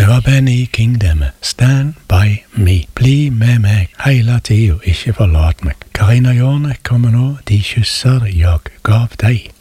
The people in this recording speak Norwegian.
Jobben i kingdomet, stand by me. Bli med meg hele tida, ikke forlat meg. Karina Jornek kommer nå, de kysser jeg gav deg.